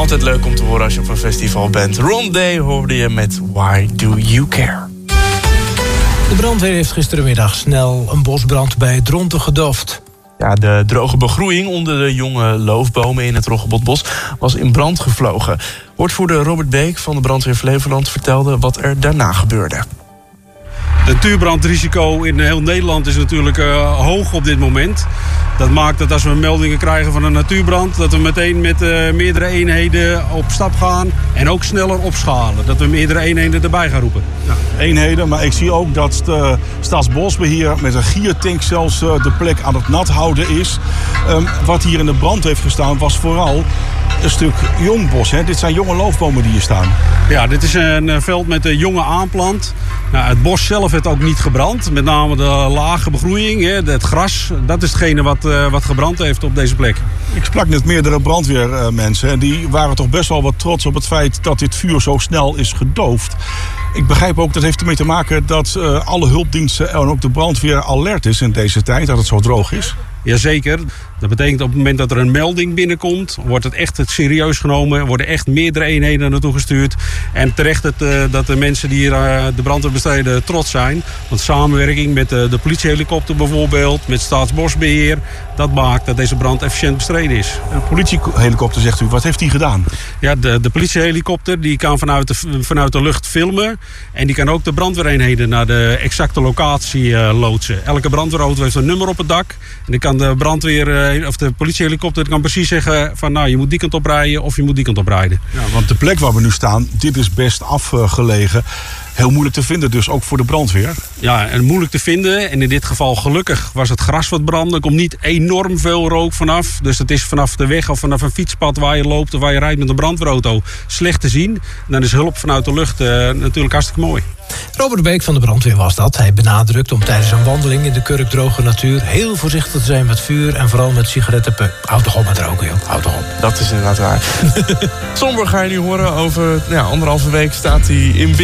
Altijd leuk om te horen als je op een festival bent. Ron Day hoorde je met Why Do You Care. De brandweer heeft gisterenmiddag snel een bosbrand bij Dronten gedoofd. Ja, de droge begroeiing onder de jonge loofbomen in het Roggebotbos was in brand gevlogen. Woordvoerder Robert Beek van de brandweer Flevoland vertelde wat er daarna gebeurde. Het natuurbrandrisico in heel Nederland is natuurlijk hoog op dit moment. Dat maakt dat als we meldingen krijgen van een natuurbrand, dat we meteen met meerdere eenheden op stap gaan en ook sneller opschalen. Dat we meerdere eenheden erbij gaan roepen. Ja, eenheden, maar ik zie ook dat de Staatsbosbeheer met een giertank zelfs de plek aan het nat houden is. Wat hier in de brand heeft gestaan was vooral een stuk jong bos. Hè? Dit zijn jonge loofbomen die hier staan. Ja, dit is een veld met een jonge aanplant. Nou, het bos zelf heeft ook niet gebrand. Met name de lage begroeiing, het gras. Dat is hetgene wat gebrand heeft op deze plek. Ik sprak net meerdere brandweermensen. En die waren toch best wel wat trots op het feit dat dit vuur zo snel is gedoofd. Ik begrijp ook, dat heeft ermee te maken dat alle hulpdiensten en ook de brandweer alert is in deze tijd. Dat het zo droog is. Jazeker. Dat betekent op het moment dat er een melding binnenkomt, wordt het echt serieus genomen. Er worden echt meerdere eenheden naartoe gestuurd. En terecht dat de mensen die hier de brandweer bestrijden trots zijn. Want samenwerking met de politiehelikopter bijvoorbeeld, met Staatsbosbeheer, dat maakt dat deze brand efficiënt bestreden is. De politiehelikopter, zegt u, wat heeft die gedaan? Ja, de politiehelikopter die kan vanuit de lucht filmen. En die kan ook de brandweereenheden naar de exacte locatie loodsen. Elke brandweerauto heeft een nummer op het dak. En die kan de brandweer of de politiehelikopter kan precies zeggen van nou, je moet die kant op rijden of je moet die kant op rijden. Ja, want de plek waar we nu staan, dit is best afgelegen. Heel moeilijk te vinden dus, ook voor de brandweer. Ja, en moeilijk te vinden. En in dit geval gelukkig was het gras wat brandde. Er komt niet enorm veel rook vanaf. Dus het is vanaf de weg of vanaf een fietspad waar je loopt of waar je rijdt met een brandweerauto slecht te zien. En dan is hulp vanuit de lucht natuurlijk hartstikke mooi. Robert Beek van de brandweer was dat. Hij benadrukt om tijdens een wandeling in de kurkdroge natuur heel voorzichtig te zijn met vuur en vooral met sigaretten. Houd toch op met roken, joh. Houd toch op. Dat is inderdaad waar. Somber ga je nu horen. Over 1,5 week staat hij in